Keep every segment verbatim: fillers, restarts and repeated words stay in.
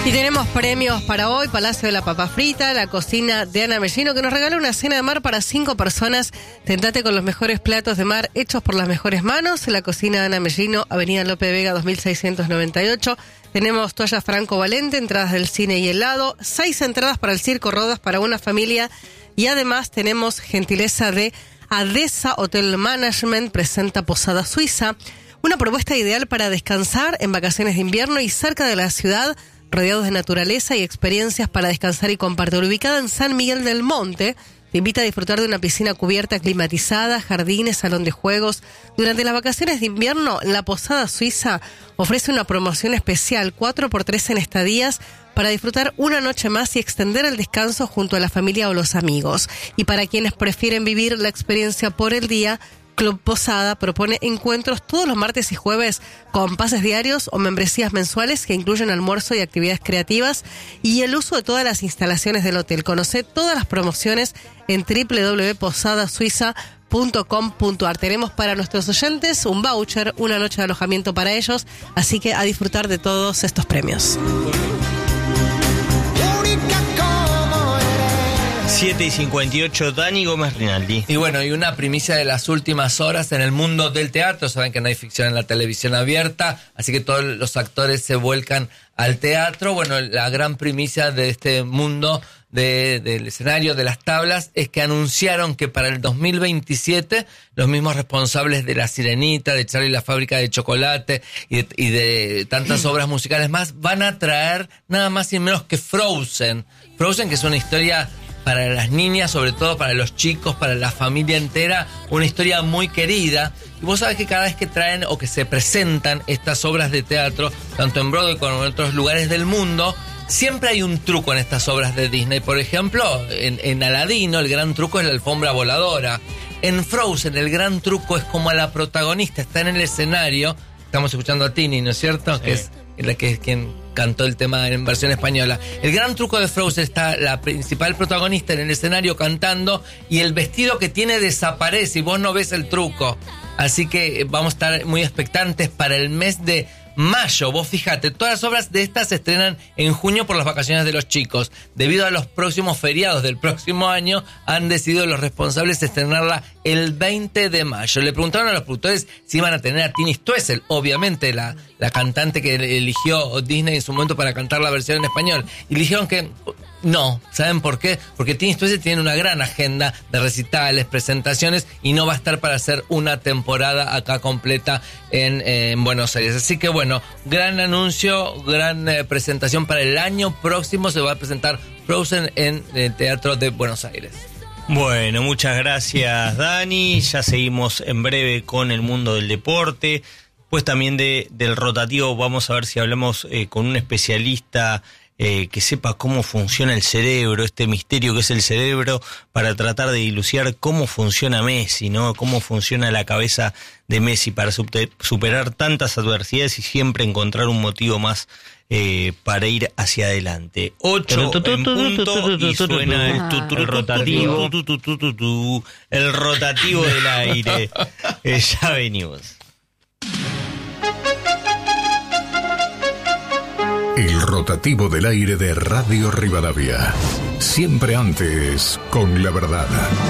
Y tenemos premios para hoy: Palacio de la Papa Frita, la cocina de Ana Mellino, que nos regala una cena de mar para cinco personas. Tentate con los mejores platos de mar hechos por las mejores manos. La cocina de Ana Mellino, Avenida Lope de Vega dos mil seiscientos noventa y ocho. Tenemos toallas Franco Valente, entradas del cine y helado, seis entradas para el Circo Rodas para una familia. Y además tenemos gentileza de Adesa Hotel Management, presenta Posada Suiza, una propuesta ideal para descansar en vacaciones de invierno y cerca de la ciudad, rodeados de naturaleza y experiencias para descansar y compartir. Ubicada en San Miguel del Monte, te invita a disfrutar de una piscina cubierta climatizada, jardines, salón de juegos. Durante las vacaciones de invierno, la Posada Suiza ofrece una promoción especial, cuatro por tres en estadías, para disfrutar una noche más y extender el descanso junto a la familia o los amigos. Y para quienes prefieren vivir la experiencia por el día, Club Posada propone encuentros todos los martes y jueves con pases diarios o membresías mensuales que incluyen almuerzo y actividades creativas y el uso de todas las instalaciones del hotel. Conoce todas las promociones en doble u doble u doble u punto posada suiza punto com punto a r. Tenemos para nuestros oyentes un voucher, una noche de alojamiento para ellos, así que a disfrutar de todos estos premios. siete y cincuenta y ocho, Dani Gómez Rinaldi. Y bueno, y una primicia de las últimas horas en el mundo del teatro. Saben que no hay ficción en la televisión abierta, así que todos los actores se vuelcan al teatro. Bueno, la gran primicia de este mundo de, del escenario, de las tablas, es que anunciaron que para el dos mil veintisiete los mismos responsables de La Sirenita, de Charlie y la Fábrica de Chocolate y de, y de tantas obras musicales más van a traer nada más y menos que Frozen. Frozen, que es una historia para las niñas, sobre todo para los chicos, para la familia entera, una historia muy querida. Y vos sabés que cada vez que traen o que se presentan estas obras de teatro, tanto en Broadway como en otros lugares del mundo, siempre hay un truco en estas obras de Disney. Por ejemplo, en, en Aladino el gran truco es la alfombra voladora. En Frozen el gran truco es como a la protagonista está en el escenario. Estamos escuchando a Tini, ¿no es cierto? Sí. Que es la que es quien cantó el tema en versión española. El gran truco de Frozen está la principal protagonista en el escenario cantando y el vestido que tiene desaparece y vos no ves el truco. Así que vamos a estar muy expectantes para el mes de mayo. Vos fíjate, todas las obras de estas se estrenan en junio por las vacaciones de los chicos. Debido a los próximos feriados del próximo año, han decidido los responsables estrenarla el veinte de mayo. Le preguntaron a los productores si iban a tener a Tini Stoessel, obviamente la, la cantante que eligió Disney en su momento para cantar la versión en español. Y le dijeron que no. ¿Saben por qué? Porque Tini Stoessel tiene una gran agenda de recitales, presentaciones, y no va a estar para hacer una temporada acá completa en, eh, en Buenos Aires. Así que bueno, gran anuncio, gran eh, presentación para el año próximo. Se va a presentar Frozen en el Teatro de Buenos Aires. Bueno, muchas gracias, Dani. Ya seguimos en breve con el mundo del deporte. Pues también de, del rotativo vamos a ver si hablamos eh, con un especialista Eh, que sepa cómo funciona el cerebro, este misterio que es el cerebro, para tratar de dilucidar cómo funciona Messi, ¿no? Cómo funciona la cabeza de Messi para super, superar tantas adversidades y siempre encontrar un motivo más eh, para ir hacia adelante. Ocho en punto y suena el, tutu, el rotativo, el rotativo del aire. Eh, ya venimos. El rotativo del aire de Radio Rivadavia. Siempre antes con la verdad.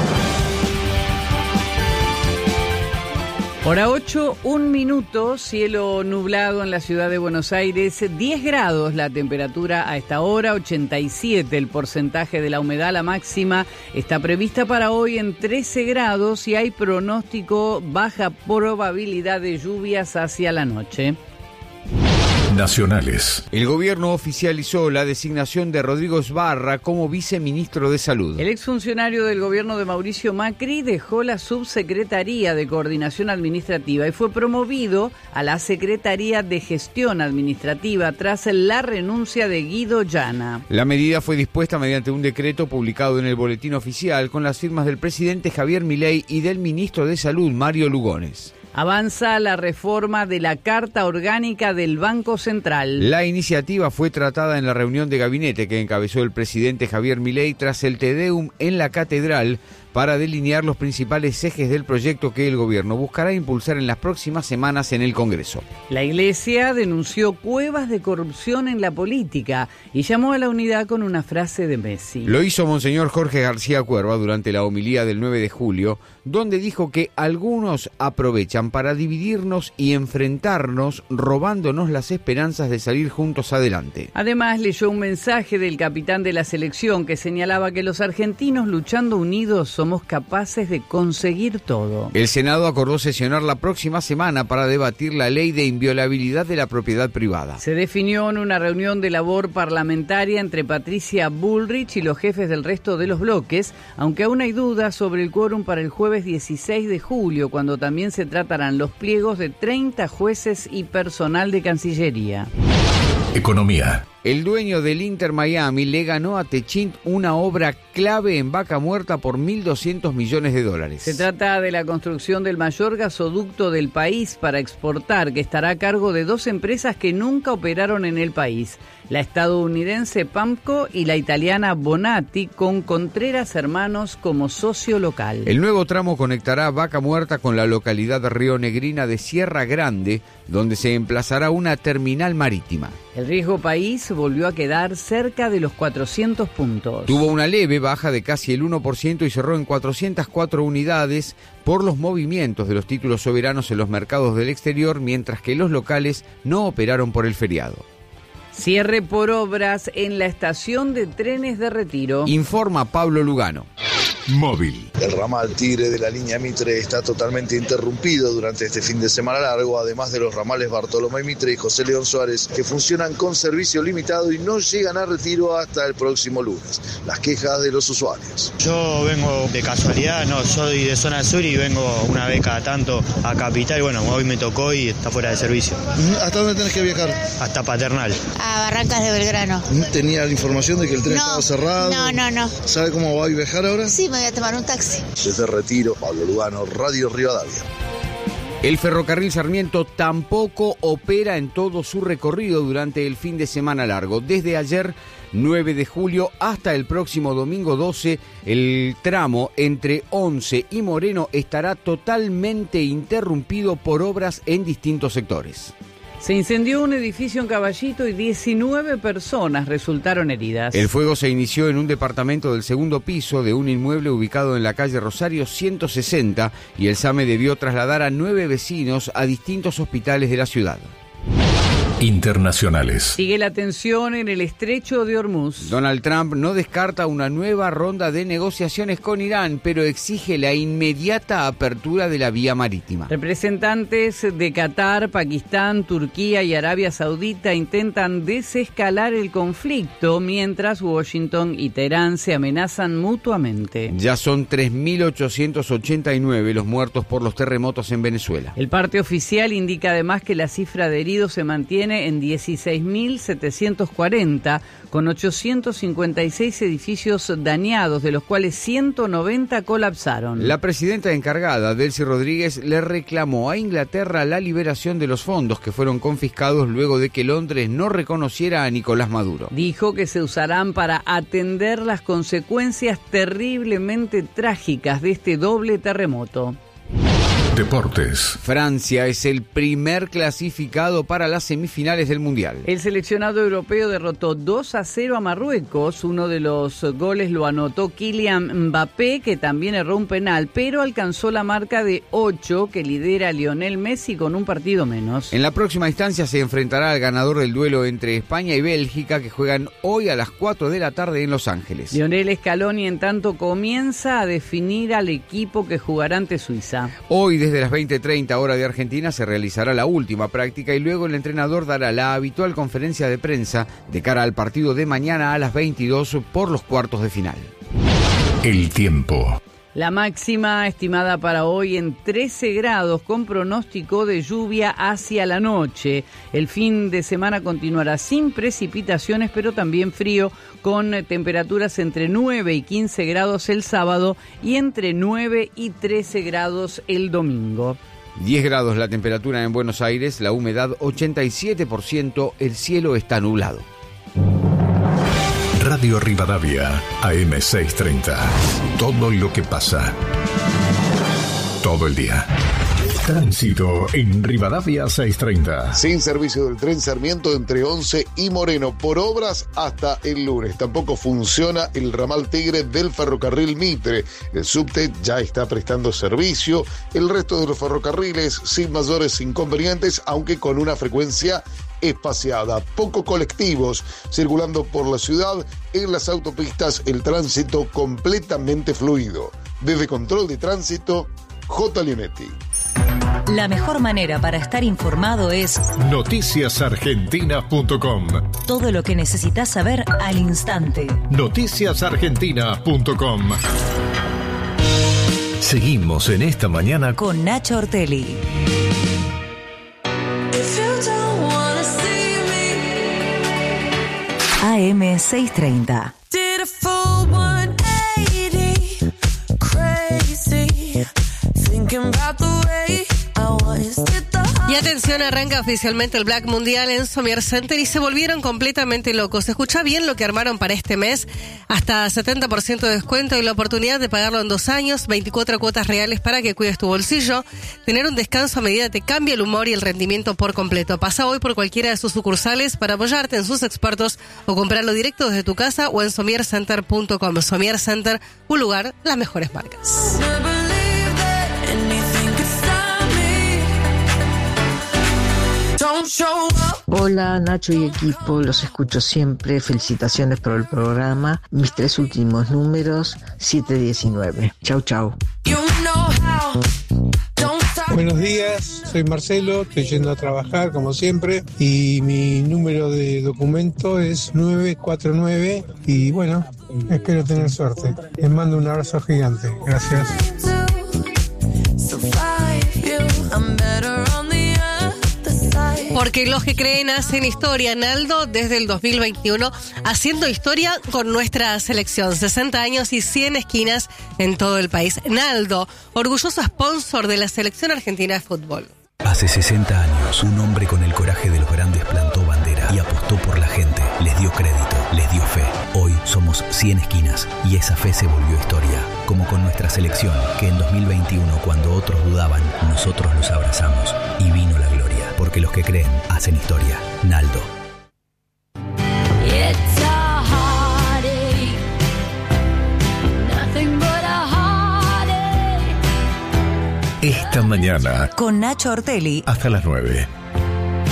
Hora ocho, un minuto, cielo nublado en la ciudad de Buenos Aires, diez grados la temperatura a esta hora, ochenta y siete el porcentaje de la humedad, la máxima está prevista para hoy en trece grados y hay pronóstico baja probabilidad de lluvias hacia la noche. Nacionales. El gobierno oficializó la designación de Rodrigo Sbarra como viceministro de Salud. El exfuncionario del gobierno de Mauricio Macri dejó la subsecretaría de Coordinación Administrativa y fue promovido a la Secretaría de Gestión Administrativa tras la renuncia de Guido Llana. La medida fue dispuesta mediante un decreto publicado en el Boletín Oficial con las firmas del presidente Javier Milei y del ministro de Salud Mario Lugones. Avanza la reforma de la Carta Orgánica del Banco Central. La iniciativa fue tratada en la reunión de gabinete que encabezó el presidente Javier Milei tras el Te Deum en la Catedral para delinear los principales ejes del proyecto que el gobierno buscará impulsar en las próximas semanas en el Congreso. La Iglesia denunció cuevas de corrupción en la política y llamó a la unidad con una frase de Messi. Lo hizo Monseñor Jorge García Cuerva durante la homilía del nueve de julio, donde dijo que algunos aprovechan para dividirnos y enfrentarnos, robándonos las esperanzas de salir juntos adelante. Además, leyó un mensaje del capitán de la selección que señalaba que los argentinos luchando unidos somos capaces de conseguir todo. El Senado acordó sesionar la próxima semana para debatir la ley de inviolabilidad de la propiedad privada. Se definió en una reunión de labor parlamentaria entre Patricia Bullrich y los jefes del resto de los bloques, aunque aún hay dudas sobre el quórum para el jueves dieciséis de julio, cuando también se tratarán los pliegos de treinta jueces y personal de Cancillería. Economía. El dueño del Inter Miami le ganó a Techint una obra clave en Vaca Muerta por mil doscientos millones de dólares. Se trata de la construcción del mayor gasoducto del país para exportar, que estará a cargo de dos empresas que nunca operaron en el país, la estadounidense Pamco y la italiana Bonatti, con Contreras Hermanos como socio local. El nuevo tramo conectará Vaca Muerta con la localidad rionegrina de Sierra Grande, donde se emplazará una terminal marítima. El riesgo país volvió a quedar cerca de los cuatrocientos puntos. Tuvo una leve baja de casi el uno por ciento y cerró en cuatrocientas cuatro unidades por los movimientos de los títulos soberanos en los mercados del exterior, mientras que los locales no operaron por el feriado. Cierre por obras en la estación de trenes de Retiro. Informa Pablo Lugano. Móvil. El ramal Tigre de la línea Mitre está totalmente interrumpido durante este fin de semana largo, además de los ramales Bartolomé Mitre y José León Suárez, que funcionan con servicio limitado y no llegan a Retiro hasta el próximo lunes. Las quejas de los usuarios. Yo vengo de casualidad, no, soy de zona sur y vengo una vez cada tanto a Capital. Bueno, hoy me tocó y está fuera de servicio. ¿Hasta dónde tenés que viajar? Hasta Paternal. A Barrancas de Belgrano. ¿Tenía la información de que el tren no, estaba cerrado? No, no, no. ¿Sabe cómo va a viajar ahora? Sí, me voy a tomar un taxi. Desde Retiro, Pablo Lugano, Radio Rivadavia. El ferrocarril Sarmiento tampoco opera en todo su recorrido durante el fin de semana largo. Desde ayer, nueve de julio, hasta el próximo domingo doce, el tramo entre Once y Moreno estará totalmente interrumpido por obras en distintos sectores. Se incendió un edificio en Caballito y diecinueve personas resultaron heridas. El fuego se inició en un departamento del segundo piso de un inmueble ubicado en la calle Rosario ciento sesenta y el SAME debió trasladar a nueve vecinos a distintos hospitales de la ciudad. Internacionales. Sigue la tensión en el estrecho de Hormuz. Donald Trump no descarta una nueva ronda de negociaciones con Irán, pero exige la inmediata apertura de la vía marítima. Representantes de Qatar, Pakistán, Turquía y Arabia Saudita intentan desescalar el conflicto, mientras Washington y Teherán se amenazan mutuamente. Ya son tres mil ochocientos ochenta y nueve los muertos por los terremotos en Venezuela. El parte oficial indica además que la cifra de heridos se mantiene en dieciséis mil setecientos cuarenta, con ochocientos cincuenta y seis edificios dañados, de los cuales ciento noventa colapsaron. La presidenta encargada, Delcy Rodríguez, le reclamó a Inglaterra la liberación de los fondos que fueron confiscados luego de que Londres no reconociera a Nicolás Maduro. Dijo que se usarán para atender las consecuencias terriblemente trágicas de este doble terremoto. Deportes. Francia es el primer clasificado para las semifinales del Mundial. El seleccionado europeo derrotó dos a cero a Marruecos. Uno de los goles lo anotó Kylian Mbappé, que también erró un penal, pero alcanzó la marca de ocho que lidera Lionel Messi con un partido menos. En la próxima instancia se enfrentará al ganador del duelo entre España y Bélgica, que juegan hoy a las cuatro de la tarde en Los Ángeles. Lionel Scaloni, en tanto, comienza a definir al equipo que jugará ante Suiza. Hoy, desde las veinte treinta hora de Argentina, se realizará la última práctica y luego el entrenador dará la habitual conferencia de prensa de cara al partido de mañana a las veintidós por los cuartos de final. El tiempo. La máxima estimada para hoy en trece grados, con pronóstico de lluvia hacia la noche. El fin de semana continuará sin precipitaciones, pero también frío, con temperaturas entre nueve y quince grados el sábado y entre nueve y trece grados el domingo. diez grados la temperatura en Buenos Aires, la humedad ochenta y siete por ciento, el cielo está nublado. Radio Rivadavia, A M seiscientos treinta. Todo lo que pasa. Todo el día. Tránsito en Rivadavia seiscientos treinta. Sin servicio del tren Sarmiento entre Once y Moreno por obras hasta el lunes. Tampoco funciona el ramal Tigre del ferrocarril Mitre. El subte ya está prestando servicio. El resto de los ferrocarriles sin mayores inconvenientes, aunque con una frecuencia espaciada. Poco colectivos circulando por la ciudad. En las autopistas el tránsito completamente fluido. Desde Control de Tránsito, J. Leonetti. La mejor manera para estar informado es noticias argentinas punto com. Todo lo que necesitas saber al instante. noticias argentinas punto com. Seguimos en esta mañana con Nacho Ortelli. A M seiscientos treinta. Y atención, arranca oficialmente el Black Mundial en Somier Center y se volvieron completamente locos. Escuchá bien lo que armaron para este mes. Hasta setenta por ciento de descuento y la oportunidad de pagarlo en dos años, veinticuatro cuotas reales para que cuides tu bolsillo. Tener un descanso a medida te cambia el humor y el rendimiento por completo. Pasa hoy por cualquiera de sus sucursales para apoyarte en sus expertos o comprarlo directo desde tu casa o en somier center punto com. Somier Center, un lugar, las mejores marcas. Hola Nacho y equipo, los escucho siempre, felicitaciones por el programa, mis tres últimos números, siete diecinueve. Chau chau. Buenos días, soy Marcelo, estoy yendo a trabajar como siempre y mi número de documento es nueve cuatro nueve y bueno, espero tener suerte. Les mando un abrazo gigante, gracias. Porque los que creen hacen historia. Naldo desde el dos mil veintiuno haciendo historia con nuestra selección. sesenta años y cien esquinas en todo el país. Naldo, orgulloso sponsor de la selección argentina de fútbol. Hace sesenta años, un hombre con el coraje de los grandes plantó bandera y apostó por la gente. Les dio crédito, les dio fe. Hoy somos cien esquinas y esa fe se volvió historia. Como con nuestra selección, que en dos mil veintiuno, cuando otros dudaban, nosotros los abrazamos y vino la gloria. Porque los que creen hacen historia. Naldo. Esta mañana con Nacho Ortelli hasta las nueve.